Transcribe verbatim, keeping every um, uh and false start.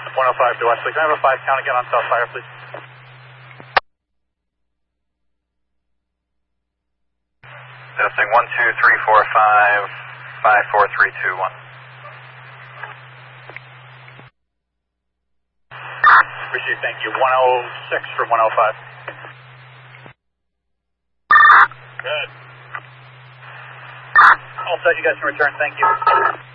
one oh five to Wesley. Can I have a five count again on South Fire, please? Testing one two three four five five four three two one. Appreciate it, thank you. one oh six from one oh five. Good. All set, you guys can return, thank you.